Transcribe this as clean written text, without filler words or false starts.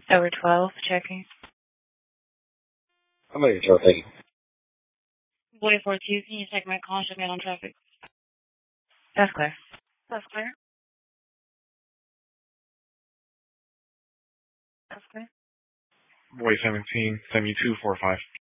Over 12, checking. I'm ready to tell you. Boy 42, can you take my call? Should get on traffic. That's clear. That's clear. That's clear. Boy 17, 7245.